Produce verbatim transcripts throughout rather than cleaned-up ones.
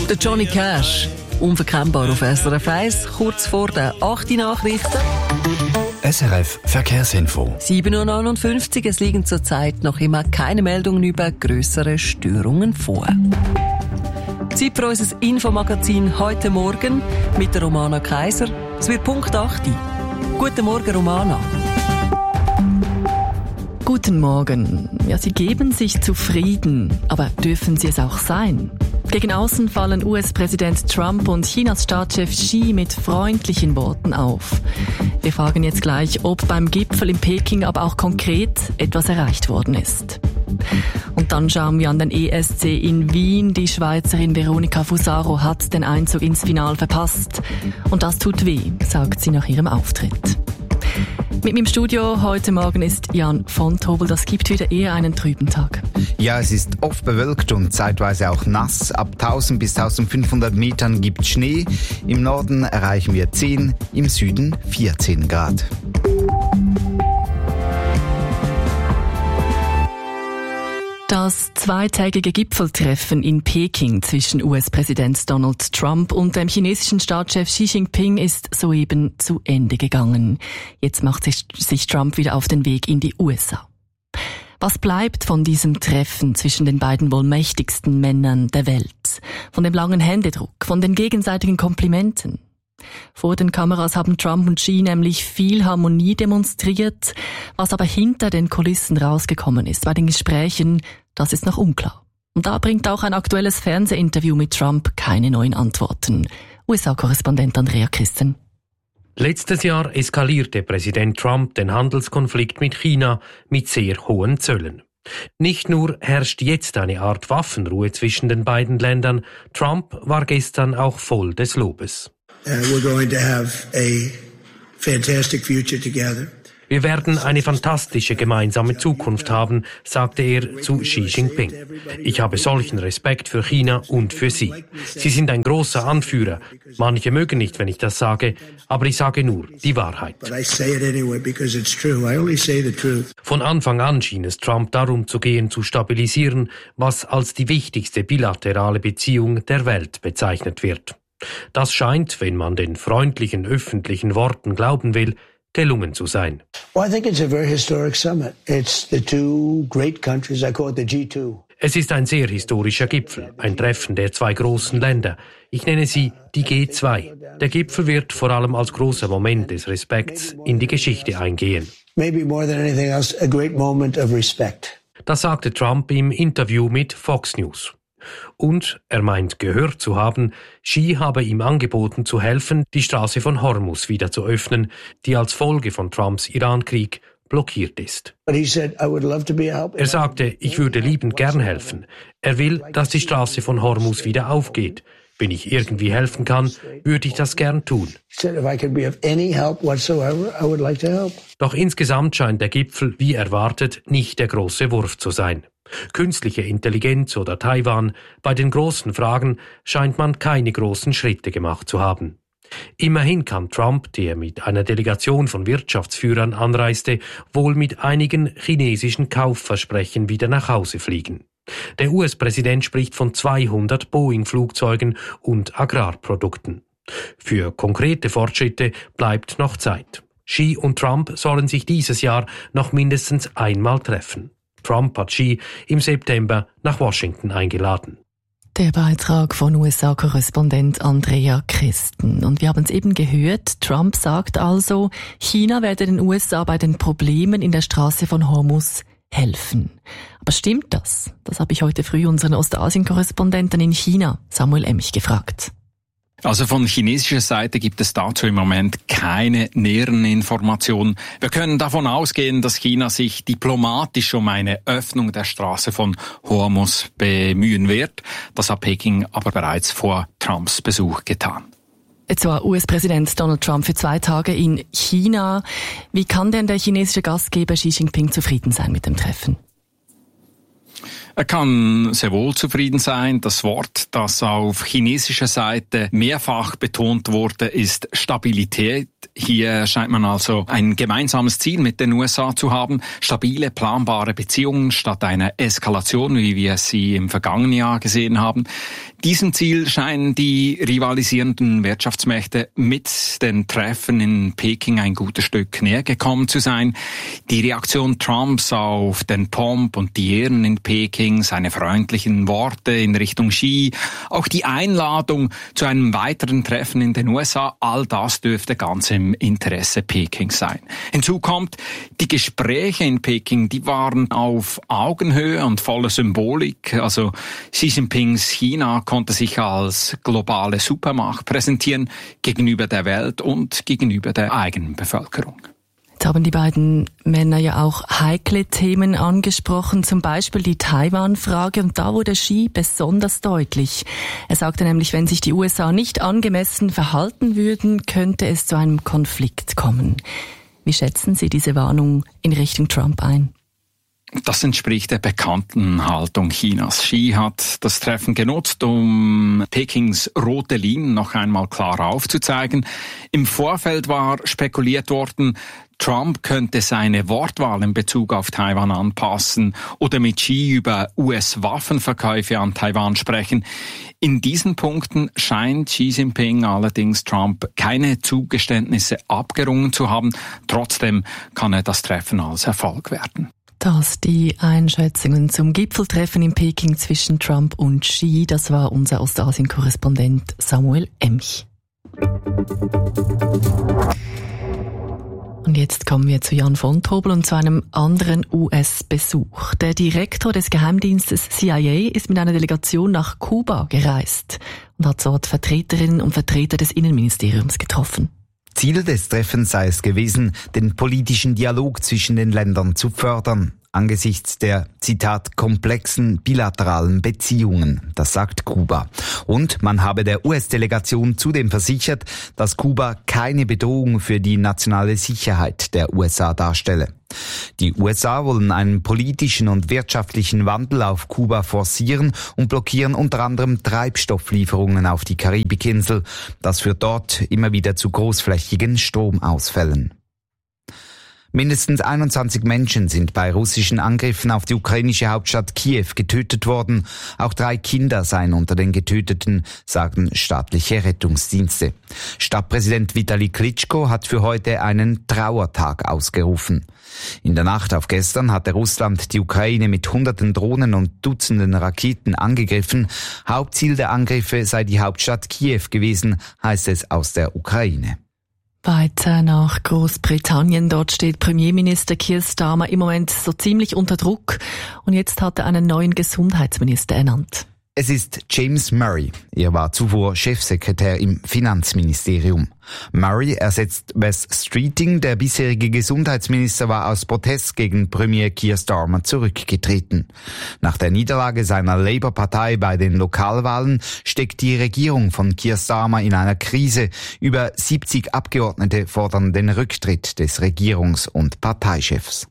Der Johnny Cash, unverkennbar auf S R F eins, kurz vor den acht Nachrichten. S R F Verkehrsinfo. sieben Uhr neunundfünfzig, es liegen zurzeit noch immer keine Meldungen über grössere Störungen vor. Zeit für unser Infomagazin heute Morgen mit der Romana Kaiser. Es wird Punkt acht. Guten Morgen, Romana. Guten Morgen. Ja, Sie geben sich zufrieden, aber dürfen Sie es auch sein? Gegen außen fallen U S-Präsident Trump und Chinas Staatschef Xi mit freundlichen Worten auf. Wir fragen jetzt gleich, ob beim Gipfel in Peking aber auch konkret etwas erreicht worden ist. Und dann schauen wir an den E S C in Wien. Die Schweizerin Veronika Fusaro hat den Einzug ins Finale verpasst. Und das tut weh, sagt sie nach ihrem Auftritt. Mit mir im Studio heute Morgen ist Jan von Tobel. Das gibt wieder eher einen trüben Tag. Ja, es ist oft bewölkt und zeitweise auch nass. Ab tausend bis eintausendfünfhundert Metern gibt es Schnee. Im Norden erreichen wir zehn, im Süden vierzehn Grad. Das zweitägige Gipfeltreffen in Peking zwischen U S-Präsident Donald Trump und dem chinesischen Staatschef Xi Jinping ist soeben zu Ende gegangen. Jetzt macht sich, sich Trump wieder auf den Weg in die U S A. Was bleibt von diesem Treffen zwischen den beiden wohl mächtigsten Männern der Welt? Von dem langen Händedruck, von den gegenseitigen Komplimenten? Vor den Kameras haben Trump und Xi nämlich viel Harmonie demonstriert. Was aber hinter den Kulissen rausgekommen ist bei den Gesprächen, das ist noch unklar. Und da bringt auch ein aktuelles Fernsehinterview mit Trump keine neuen Antworten. U S A-Korrespondent Andrea Christen. Letztes Jahr eskalierte Präsident Trump den Handelskonflikt mit China mit sehr hohen Zöllen. Nicht nur herrscht jetzt eine Art Waffenruhe zwischen den beiden Ländern, Trump war gestern auch voll des Lobes. Uh, we're going to have a fantastic future together. Wir werden eine fantastische gemeinsame Zukunft haben, sagte er zu Xi Jinping. Ich habe solchen Respekt für China und für Sie. Sie sind ein großer Anführer. Manche mögen nicht, wenn ich das sage, aber ich sage nur die Wahrheit. Von Anfang an schien es Trump darum zu gehen, zu stabilisieren, was als die wichtigste bilaterale Beziehung der Welt bezeichnet wird. Das scheint, wenn man den freundlichen öffentlichen Worten glauben will, gelungen zu sein. Well, I think it's a very historic summit. It's the two great countries, I call it the G two. Es ist ein sehr historischer Gipfel, ein Treffen der zwei großen Länder. Ich nenne sie die G zwei. Der Gipfel wird vor allem als großer Moment des Respekts in die Geschichte eingehen. Maybe more than anything else, a great moment of respect. Das sagte Trump im Interview mit Fox News. Und er meint gehört zu haben, Xi habe ihm angeboten zu helfen, die Straße von Hormuz wieder zu öffnen, die als Folge von Trumps Irankrieg blockiert ist. Er sagte, ich würde liebend gern helfen. Er will, dass die Straße von Hormuz wieder aufgeht. Wenn ich irgendwie helfen kann, würde ich das gern tun. Doch insgesamt scheint der Gipfel, wie erwartet, nicht der große Wurf zu sein. Künstliche Intelligenz oder Taiwan, bei den großen Fragen scheint man keine großen Schritte gemacht zu haben. Immerhin kann Trump, der mit einer Delegation von Wirtschaftsführern anreiste, wohl mit einigen chinesischen Kaufversprechen wieder nach Hause fliegen. Der U S-Präsident spricht von zweihundert Boeing-Flugzeugen und Agrarprodukten. Für konkrete Fortschritte bleibt noch Zeit. Xi und Trump sollen sich dieses Jahr noch mindestens einmal treffen. Trump hat Xi im September nach Washington eingeladen. Der Beitrag von U S A-Korrespondent Andrea Christen. Und wir haben es eben gehört, Trump sagt also, China werde den U S A bei den Problemen in der Straße von Hormuz helfen. Aber stimmt das? Das habe ich heute früh unseren Ostasien-Korrespondenten in China, Samuel Emich, gefragt. Also von chinesischer Seite gibt es dazu im Moment keine näheren Informationen. Wir können davon ausgehen, dass China sich diplomatisch um eine Öffnung der Straße von Hormuz bemühen wird. Das hat Peking aber bereits vor Trumps Besuch getan. Jetzt war U S-Präsident Donald Trump für zwei Tage in China. Wie kann denn der chinesische Gastgeber Xi Jinping zufrieden sein mit dem Treffen? Er kann sehr wohl zufrieden sein. Das Wort, das auf chinesischer Seite mehrfach betont wurde, ist Stabilität. Hier scheint man also ein gemeinsames Ziel mit den U S A zu haben. Stabile, planbare Beziehungen statt einer Eskalation, wie wir sie im vergangenen Jahr gesehen haben. Diesem Ziel scheinen die rivalisierenden Wirtschaftsmächte mit den Treffen in Peking ein gutes Stück näher gekommen zu sein. Die Reaktion Trumps auf den Pomp und die Ehren in Peking, seine freundlichen Worte in Richtung Xi, auch die Einladung zu einem weiteren Treffen in den U S A, all das dürfte ganz im Interesse Pekings sein. Hinzu kommt, die Gespräche in Peking, die waren auf Augenhöhe und voller Symbolik. Also Xi Jinpings China konnte sich als globale Supermacht präsentieren gegenüber der Welt und gegenüber der eigenen Bevölkerung. Jetzt haben die beiden Männer ja auch heikle Themen angesprochen, zum Beispiel die Taiwan-Frage, und da wurde Xi besonders deutlich. Er sagte nämlich, wenn sich die U S A nicht angemessen verhalten würden, könnte es zu einem Konflikt kommen. Wie schätzen Sie diese Warnung in Richtung Trump ein? Das entspricht der bekannten Haltung Chinas. Xi hat das Treffen genutzt, um Pekings rote Linien noch einmal klar aufzuzeigen. Im Vorfeld war spekuliert worden, Trump könnte seine Wortwahl in Bezug auf Taiwan anpassen oder mit Xi über U S-Waffenverkäufe an Taiwan sprechen. In diesen Punkten scheint Xi Jinping allerdings Trump keine Zugeständnisse abgerungen zu haben. Trotzdem kann er das Treffen als Erfolg werten. Das die Einschätzungen zum Gipfeltreffen in Peking zwischen Trump und Xi. Das war unser Ostasien-Korrespondent Samuel Emch. Und jetzt kommen wir zu Jan von Tobel und zu einem anderen U S-Besuch. Der Direktor des Geheimdienstes C I A ist mit einer Delegation nach Kuba gereist und hat dort Vertreterinnen und Vertreter des Innenministeriums getroffen. Ziel des Treffens sei es gewesen, den politischen Dialog zwischen den Ländern zu fördern, angesichts der, Zitat, komplexen bilateralen Beziehungen, das sagt Kuba. Und man habe der U S-Delegation zudem versichert, dass Kuba keine Bedrohung für die nationale Sicherheit der U S A darstelle. Die U S A wollen einen politischen und wirtschaftlichen Wandel auf Kuba forcieren und blockieren unter anderem Treibstofflieferungen auf die Karibikinsel. Das führt dort immer wieder zu großflächigen Stromausfällen. Mindestens einundzwanzig Menschen sind bei russischen Angriffen auf die ukrainische Hauptstadt Kiew getötet worden. Auch drei Kinder seien unter den Getöteten, sagen staatliche Rettungsdienste. Stadtpräsident Vitali Klitschko hat für heute einen Trauertag ausgerufen. In der Nacht auf gestern hatte Russland die Ukraine mit hunderten Drohnen und Dutzenden Raketen angegriffen. Hauptziel der Angriffe sei die Hauptstadt Kiew gewesen, heißt es aus der Ukraine. Weiter nach Großbritannien. Dort steht Premierminister Keir Starmer im Moment so ziemlich unter Druck. Und jetzt hat er einen neuen Gesundheitsminister ernannt. Es ist James Murray. Er war zuvor Chefsekretär im Finanzministerium. Murray ersetzt Wes Streeting. Der bisherige Gesundheitsminister war aus Protest gegen Premier Keir Starmer zurückgetreten. Nach der Niederlage seiner Labour-Partei bei den Lokalwahlen steckt die Regierung von Keir Starmer in einer Krise. Über siebzig Abgeordnete fordern den Rücktritt des Regierungs- und Parteichefs.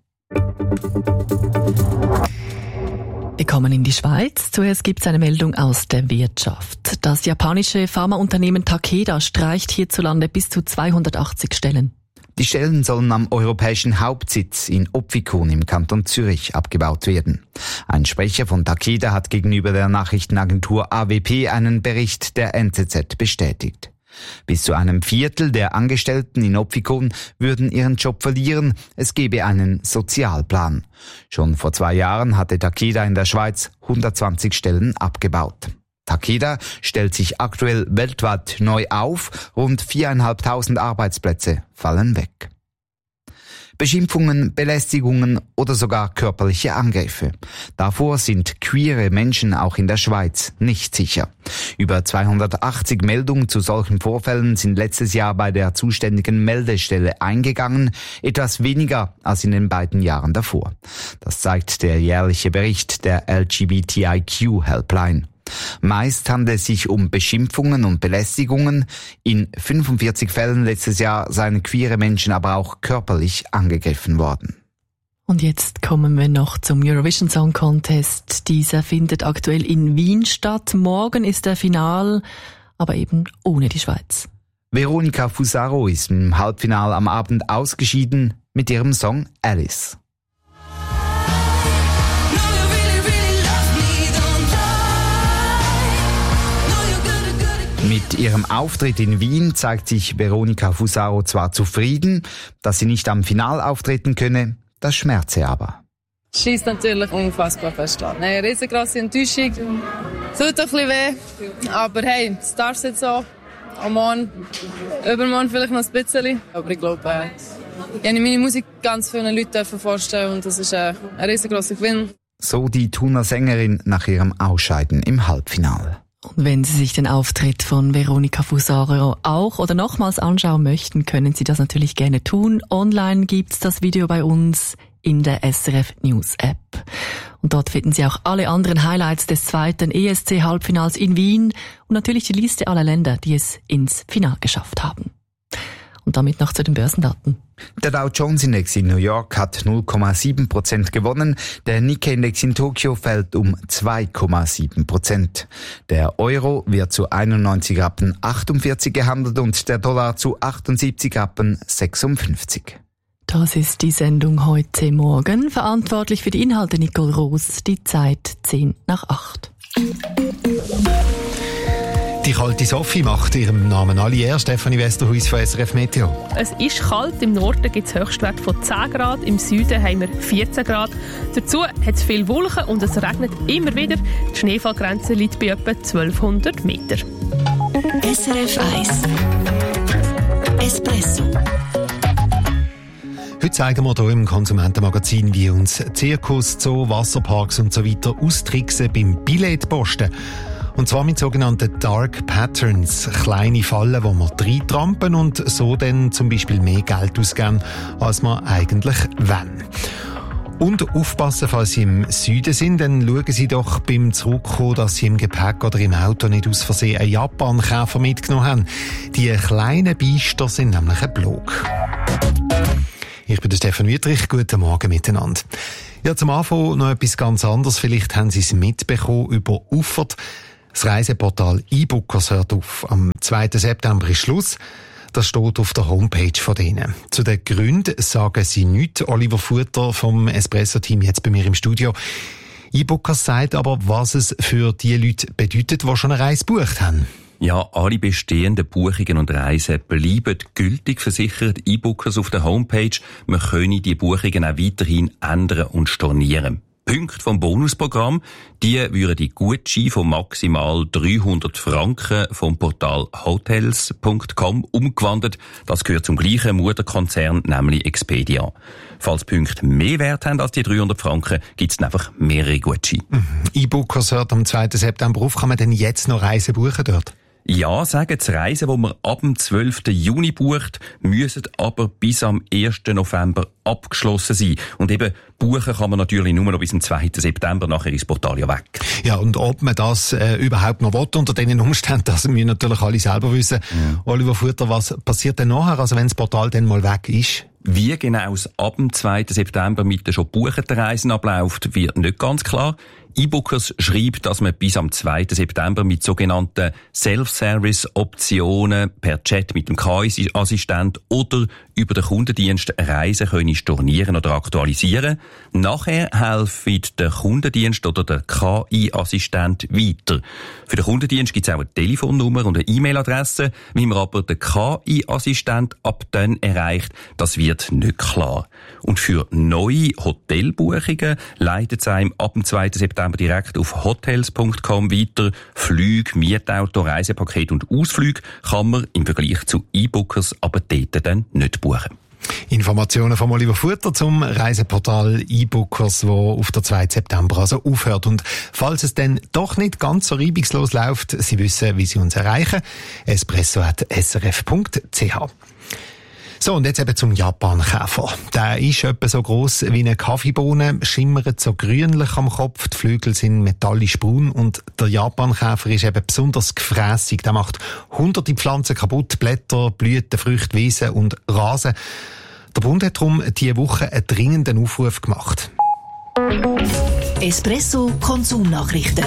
Wir kommen in die Schweiz. Zuerst gibt es eine Meldung aus der Wirtschaft. Das japanische Pharmaunternehmen Takeda streicht hierzulande bis zu zweihundertachtzig Stellen. Die Stellen sollen am europäischen Hauptsitz in Opfikon im Kanton Zürich abgebaut werden. Ein Sprecher von Takeda hat gegenüber der Nachrichtenagentur A W P einen Bericht der N Z Z bestätigt. Bis zu einem Viertel der Angestellten in Opfikon würden ihren Job verlieren. Es gebe einen Sozialplan. Schon vor zwei Jahren hatte Takeda in der Schweiz hundertzwanzig Stellen abgebaut. Takeda stellt sich aktuell weltweit neu auf. Rund viertausendfünfhundert Arbeitsplätze fallen weg. Beschimpfungen, Belästigungen oder sogar körperliche Angriffe. Davor sind queere Menschen auch in der Schweiz nicht sicher. Über zweihundertachtzig Meldungen zu solchen Vorfällen sind letztes Jahr bei der zuständigen Meldestelle eingegangen, etwas weniger als in den beiden Jahren davor. Das zeigt der jährliche Bericht der L G B T I Q Helpline. Meist handelt es sich um Beschimpfungen und Belästigungen. In fünfundvierzig Fällen letztes Jahr seien queere Menschen aber auch körperlich angegriffen worden. Und jetzt kommen wir noch zum Eurovision Song Contest. Dieser findet aktuell in Wien statt. Morgen ist der Final, aber eben ohne die Schweiz. Veronica Fusaro ist im Halbfinale am Abend ausgeschieden mit ihrem Song Alice. Mit ihrem Auftritt in Wien zeigt sich Veronica Fusaro zwar zufrieden, dass sie nicht am Final auftreten könne, das schmerze aber. Es scheisst natürlich unfassbar fest an. Eine riesengroße Enttäuschung. Tut ein bisschen weh. Aber hey, es darf jetzt so. Am Morgen, übermorgen vielleicht noch ein bisschen. Aber ich glaube, äh, ich habe meine Musik ganz vielen Leuten vorstellen und das ist äh, ein riesengroßer Gewinn. So die Thuner Sängerin nach ihrem Ausscheiden im Halbfinale. Und wenn Sie sich den Auftritt von Veronica Fusaro auch oder nochmals anschauen möchten, können Sie das natürlich gerne tun. Online gibt's das Video bei uns in der S R F News App. Und dort finden Sie auch alle anderen Highlights des zweiten E S C-Halbfinals in Wien und natürlich die Liste aller Länder, die es ins Finale geschafft haben. Und damit noch zu den Börsendaten. Der Dow Jones Index in New York hat null Komma sieben Prozent gewonnen, der Nikkei Index in Tokio fällt um zwei Komma sieben Prozent. Der Euro wird zu einundneunzig Rappen achtundvierzig gehandelt und der Dollar zu achtundsiebzig Rappen sechsundfünfzig. Das ist die Sendung heute Morgen. Verantwortlich für die Inhalte Nicole Roos, die Zeit zehn nach acht. Die kalte Sophie macht ihrem Namen alle Ehre. Stefanie Westerhuis von S R F Meteo. Es ist kalt. Im Norden gibt es Höchstwerte von zehn Grad. Im Süden haben wir vierzehn Grad. Dazu hat es viele Wolken und es regnet immer wieder. Die Schneefallgrenze liegt bei etwa zwölfhundert Meter. S R F eins Espresso. Heute zeigen wir hier im Konsumentenmagazin, wie uns Zirkus, Zoo, Wasserparks und so weiter austricksen beim Billetposten. Und zwar mit sogenannten Dark Patterns, kleine Fallen, wo wir reintrampen und so dann zum Beispiel mehr Geld ausgeben, als wir eigentlich wollen. Und aufpassen, falls Sie im Süden sind, dann schauen Sie doch beim Zurückkommen, dass Sie im Gepäck oder im Auto nicht aus Versehen einen Japan-Käfer mitgenommen haben. Die kleinen Biester sind nämlich ein Blog. Ich bin der Stefan Wüttrich. Guten Morgen miteinander. Ja, zum Anfang noch etwas ganz anderes. Vielleicht haben Sie es mitbekommen über Uffert. Das Reiseportal eBookers hört auf. Am zweiten September ist Schluss. Das steht auf der Homepage von denen. Zu den Gründen sagen sie nichts. Oliver Futter vom Espresso-Team jetzt bei mir im Studio. eBookers sagt aber, was es für die Leute bedeutet, die schon eine Reise gebucht haben. Ja, alle bestehenden Buchungen und Reisen bleiben gültig versichert. eBookers auf der Homepage. Man könne die Buchungen auch weiterhin ändern und stornieren. Punkte vom Bonusprogramm, die würden die Gutscheine von maximal dreihundert Franken vom Portal hotels punkt com umgewandelt. Das gehört zum gleichen Mutterkonzern, nämlich Expedia. Falls Punkte mehr Wert haben als die dreihundert Franken, gibt es einfach mehrere Gutscheine. Mhm. eBookers hört am zweiten September auf. Kann man denn jetzt noch Reisen buchen dort? Ja, sagen die Reisen, die man ab dem zwölften Juni bucht, müssen aber bis am ersten November abgeschlossen sein. Und eben, buchen kann man natürlich nur noch bis zum zweiten September, nachher ist das Portal ja weg. Ja, und ob man das äh, überhaupt noch will, unter diesen Umständen, das müssen natürlich alle selber wissen. Ja. Oliver Futter, was passiert denn nachher, also wenn das Portal dann mal weg ist? Wie genau es ab dem zweiten September mit den schon gebuchten Reisen abläuft, wird nicht ganz klar. eBookers schreibt, dass man bis am zweiten September mit sogenannten Self-Service-Optionen per Chat mit dem K I-Assistent oder über den Kundendienst Reisen können stornieren oder aktualisieren. Nachher helfen der Kundendienst oder der K I-Assistent weiter. Für den Kundendienst gibt es auch eine Telefonnummer und eine E-Mail-Adresse. Wie man aber den K I-Assistent ab dann erreicht, das wird nicht klar. Und für neue Hotelbuchungen leitet es einem ab dem zweiten September direkt auf hotels punkt com weiter. Flüge, Mietauto, Reisepaket und Ausflüge kann man im Vergleich zu eBookers aber dort dann nicht buchen. Informationen von Oliver Futter zum Reiseportal eBookers, wo auf der zweiten September also aufhört. Und falls es dann doch nicht ganz so reibungslos läuft, Sie wissen, wie Sie uns erreichen. espresso at s r f punkt c h. So, und jetzt eben zum Japan-Käfer. Der ist etwa so gross wie eine Kaffeebohne, schimmert so grünlich am Kopf, die Flügel sind metallisch braun und der Japan-Käfer ist eben besonders gefrässig. Der macht hunderte Pflanzen kaputt, Blätter, Blüten, Früchte, Wiesen und Rasen. Der Bund hat darum diese Woche einen dringenden Aufruf gemacht. Espresso Konsumnachrichten.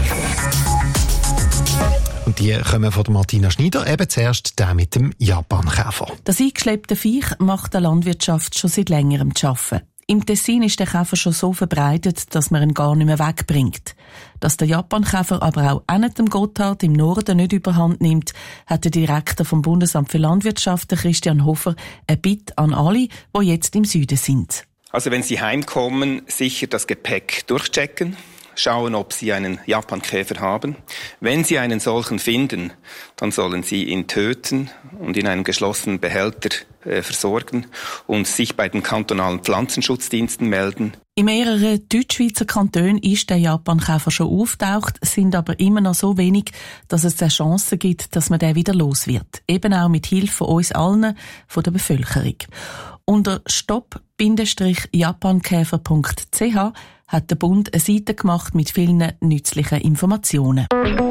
Und die kommen von Martina Schneider, eben zuerst der mit dem Japankäfer. Das eingeschleppte Viech macht der Landwirtschaft schon seit längerem zu arbeiten. Im Tessin ist der Käfer schon so verbreitet, dass man ihn gar nicht mehr wegbringt. Dass der Japankäfer aber auch auch nicht dem Gotthard im Norden nicht überhand nimmt, hat der Direktor vom Bundesamt für Landwirtschaft, Christian Hofer, ein Bitte an alle, die jetzt im Süden sind. Also wenn Sie heimkommen, sicher das Gepäck durchchecken, schauen, ob Sie einen Japankäfer haben. Wenn Sie einen solchen finden, dann sollen Sie ihn töten und in einem geschlossenen Behälter äh, versorgen und sich bei den kantonalen Pflanzenschutzdiensten melden. In mehreren Deutschschweizer Kantonen ist der Japankäfer schon auftaucht, sind aber immer noch so wenig, dass es eine Chance gibt, dass man den wieder los wird. Eben auch mit Hilfe von uns allen, von der Bevölkerung. Unter stop japankäfer punkt c h hat der Bund eine Seite gemacht mit vielen nützlichen Informationen.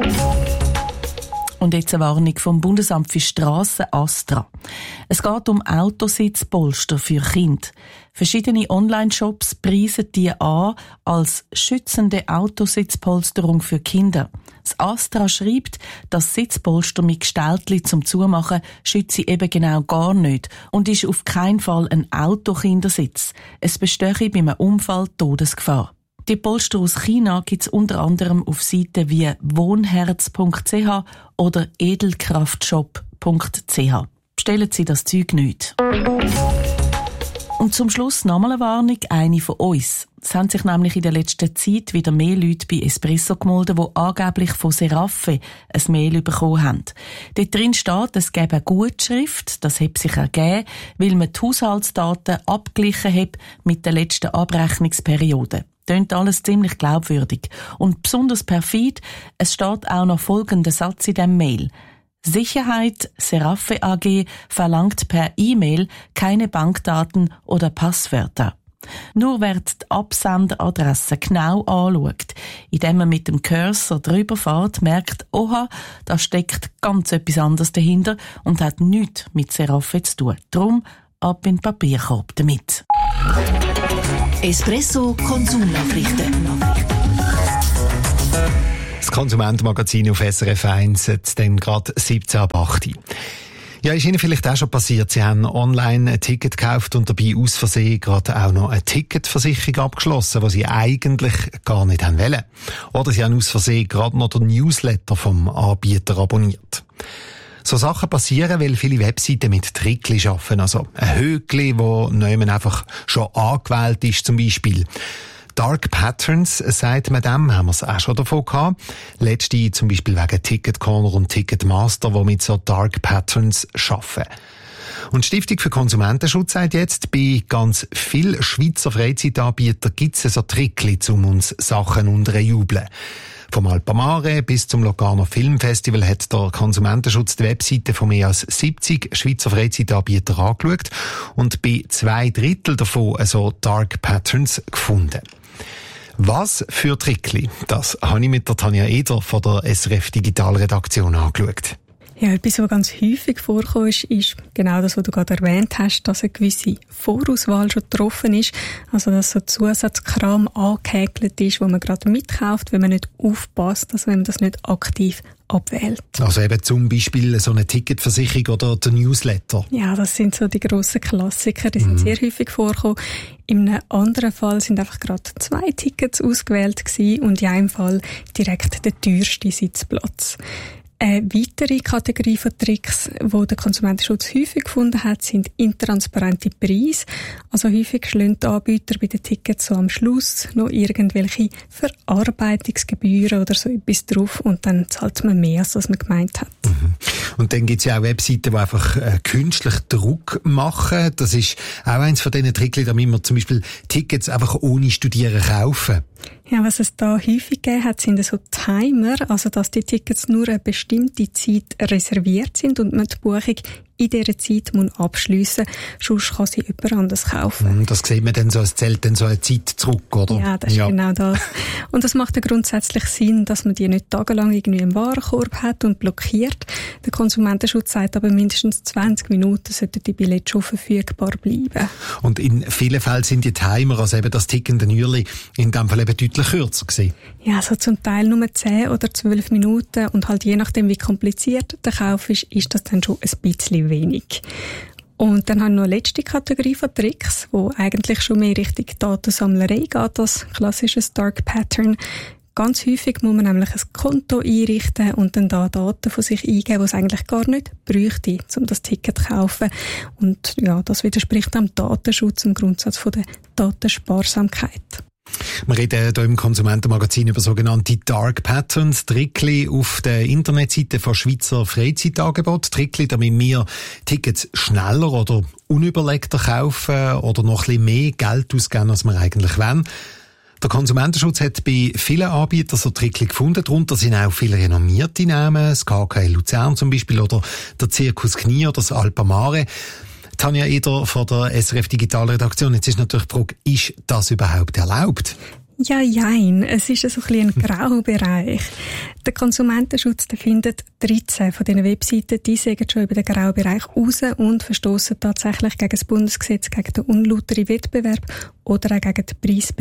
Und jetzt eine Warnung vom Bundesamt für Strassen Astra. Es geht um Autositzpolster für Kinder. Verschiedene Online-Shops preisen die an als schützende Autositzpolsterung für Kinder. Das Astra schreibt, dass Sitzpolster mit Gestaltli zum Zumachen schütze eben genau gar nicht und ist auf keinen Fall ein Autokindersitz. Es bestehe bei einem Unfall Todesgefahr. Die Polster aus China gibt es unter anderem auf Seiten wie wohnherz punkt c h oder edelkraftshop punkt c h. Bestellen Sie das Zeug nicht. Und zum Schluss nochmal eine Warnung, eine von uns. Es haben sich nämlich in der letzten Zeit wieder mehr Leute bei Espresso gemeldet, die angeblich von Seraffe ein Mail bekommen haben. Dort drin steht, es gebe eine Gutschrift, das hat sich ergeben, weil man die Haushaltsdaten abgeglichen hat mit der letzten Abrechnungsperiode. Tönt alles ziemlich glaubwürdig. Und besonders perfid, es steht auch noch folgender Satz in dem Mail. Sicherheit Seraffe A G verlangt per E-Mail keine Bankdaten oder Passwörter. Nur wer die Absenderadresse genau anschaut, indem man mit dem Cursor drüber fährt, merkt, oha, da steckt ganz etwas anderes dahinter und hat nichts mit Seraffe zu tun. Drum ab in den Papierkorb damit. Espresso Konsumnachrichten. Das Konsumentenmagazin auf S R F eins, jetzt dann gerade siebzehn ab acht. Ja, ist Ihnen vielleicht auch schon passiert, Sie haben online ein Ticket gekauft und dabei aus Versehen gerade auch noch eine Ticketversicherung abgeschlossen, die Sie eigentlich gar nicht haben wollen. Oder Sie haben aus Versehen gerade noch den Newsletter vom Anbieter abonniert. So Sachen passieren, weil viele Webseiten mit Trickli arbeiten. Also ein Höckli, wo niemand einfach schon angewählt ist, zum Beispiel. Dark Patterns, sagt man dem, haben wir es auch schon davon gehabt. Letzte zum Beispiel wegen Ticket Corner und Ticketmaster, die mit so Dark Patterns arbeiten. Und die Stiftung für Konsumentenschutz sagt jetzt, bei ganz vielen Schweizer Freizeitanbietern gibt es so Trickli, um uns Sachen unterjubeln. Vom Alpamare bis zum Locarno Filmfestival hat der Konsumentenschutz die Webseite von mehr als siebzig Schweizer Freizeitanbietern angeschaut und bei zwei Drittel davon so Dark Patterns gefunden. Was für Trickli? Das habe ich mit der Tanja Eder von der S R F Digitalredaktion angeschaut. Ja, etwas, was ganz häufig vorkommt, ist genau das, was du gerade erwähnt hast, dass eine gewisse Vorauswahl schon getroffen ist. Also, dass so Zusatzkram angehäkelt ist, wo man gerade mitkauft, wenn man nicht aufpasst, also wenn man das nicht aktiv abwählt. Also eben zum Beispiel so eine Ticketversicherung oder der Newsletter. Ja, das sind so die grossen Klassiker, die sind mhm. sehr häufig vorgekommen. In einem anderen Fall sind einfach gerade zwei Tickets ausgewählt gewesen und in einem Fall direkt der teuerste Sitzplatz. Eine weitere Kategorie von Tricks, die der Konsumentenschutz häufig gefunden hat, sind intransparente Preise. Also häufig schlagen die Anbieter bei den Tickets so am Schluss noch irgendwelche Verarbeitungsgebühren oder so etwas drauf und dann zahlt man mehr, als man gemeint hat. Mhm. Und dann gibt es ja auch Webseiten, die einfach äh, künstlich Druck machen. Das ist auch eins von diesen Tricks, damit man zum Beispiel Tickets einfach ohne Studieren kaufen. Ja, was es da häufig gegeben hat, sind so Timer, also dass die Tickets nur eine bestimmte Zeit reserviert sind und man die Buchung in dieser Zeit muss abschliessen, sonst kann sie jemand anderes kaufen. Das sieht man dann so, es zählt dann so eine Zeit zurück, oder? Ja, das ist ja. genau das. Und das macht ja grundsätzlich Sinn, dass man die nicht tagelang irgendwie im Warenkorb hat und blockiert. Der Konsumentenschutz sagt aber, mindestens zwanzig Minuten sollten die Billette schon verfügbar bleiben. Und in vielen Fällen sind die Timer, also eben das tickende Uhrli, in dem Fall eben deutlich kürzer gewesen. Ja, also zum Teil nur zehn oder zwölf Minuten und halt je nachdem, wie kompliziert der Kauf ist, ist das dann schon ein bisschen wenig. Und dann haben wir noch eine letzte Kategorie von Tricks, wo eigentlich schon mehr Richtung Datensammlerei geht, das klassische Dark Pattern. Ganz häufig muss man nämlich ein Konto einrichten und dann da Daten von sich eingeben, die es eigentlich gar nicht bräuchte, um das Ticket zu kaufen. Und ja, das widerspricht dem Datenschutz, im Grundsatz von der Datensparsamkeit. Wir reden hier im Konsumentenmagazin über sogenannte Dark Patterns, Trickli auf der Internetseite von Schweizer Freizeitangebot. Trickli, damit wir Tickets schneller oder unüberlegter kaufen oder noch ein bisschen mehr Geld ausgeben, als wir eigentlich wollen. Der Konsumentenschutz hat bei vielen Anbietern so Trickli gefunden. Darunter sind auch viele renommierte Namen, das K K Luzern zum Beispiel oder der Zirkus Knie oder das Alpamare. Tanja Eder von der S R F Digitalredaktion. Jetzt ist natürlich die Frage, ist das überhaupt erlaubt? Ja, jein. Es ist so ein bisschen ein grauer Bereich. Der Konsumentenschutz der findet dreizehn von diesen Webseiten, die sagen schon über den grauen Bereich raus und verstoßen tatsächlich gegen das Bundesgesetz, gegen den unlauteren Wettbewerb oder auch gegen die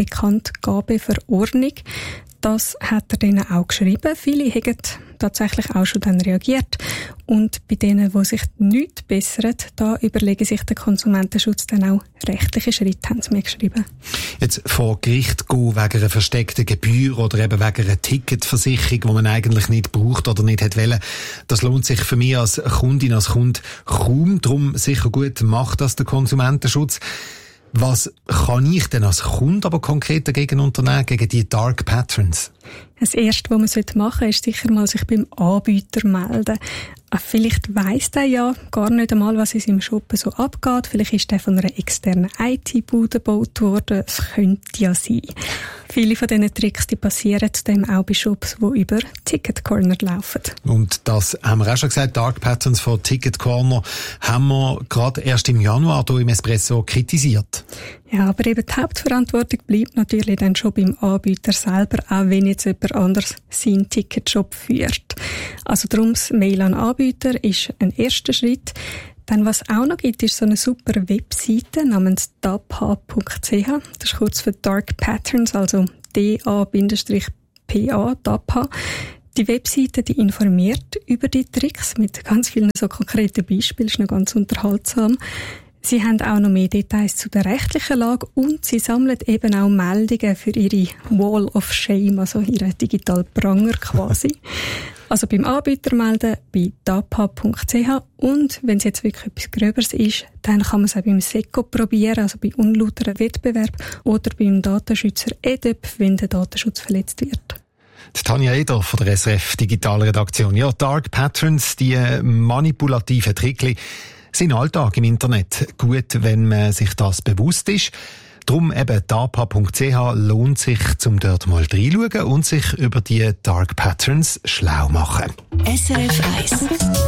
Preisbekanntgabeverordnung. Das hat er denen auch geschrieben. Viele haben tatsächlich auch schon dann reagiert. Und bei denen, die sich nichts bessern, da überlegen sich der Konsumentenschutz dann auch rechtliche Schritte, haben sie mir geschrieben. Jetzt vor Gericht gehen wegen einer versteckten Gebühr oder eben wegen einer Ticketversicherung, die man eigentlich nicht braucht oder nicht hätte wollen, das lohnt sich für mich als Kundin, als Kunde kaum. Darum sicher gut macht das der Konsumentenschutz. Was kann ich denn als Kunde aber konkret dagegen unternehmen, gegen die Dark Patterns? Das Erste, was man machen sollte, ist sicher mal sich beim Anbieter melden. Vielleicht weiss der ja gar nicht einmal, was in seinem Shop so abgeht. Vielleicht ist der von einer externen I T-Bude gebaut worden. Es könnte ja sein. Viele von diesen Tricks, die passieren zudem auch bei Shops, die über Ticket Corner laufen. Und das haben wir auch schon gesagt, Dark Patterns von Ticket Corner haben wir gerade erst im Januar hier im Espresso kritisiert. Ja, aber eben die Hauptverantwortung bleibt natürlich dann schon beim Anbieter selber, auch wenn jetzt jemand anders seinen Ticketshop führt. Also darum das Mail an Anbieter ist ein erster Schritt. Dann, was auch noch gibt, ist so eine super Webseite namens d a p h punkt c h. Das ist kurz für Dark Patterns, also D A P A, D A P H. Die Webseite, die informiert über die Tricks mit ganz vielen so konkreten Beispielen, ist noch ganz unterhaltsam. Sie haben auch noch mehr Details zu der rechtlichen Lage und sie sammeln eben auch Meldungen für ihre Wall of Shame, also ihre digitalen Pranger quasi. Also beim Anbieter melden, bei d a p h punkt c h und wenn es jetzt wirklich etwas Gröberes ist, dann kann man es auch beim S E C O probieren, also bei unlauteren Wettbewerb oder beim Datenschützer E D E P, wenn der Datenschutz verletzt wird. Die Tanja Eder von der S R F Digitalredaktion. Ja, Dark Patterns, die manipulativen Trickli, sind Alltag im Internet. Gut, wenn man sich das bewusst ist. Darum eben d a p h punkt c h lohnt sich, um dort mal reinschauen und sich über die Dark Patterns schlau machen. S R F eins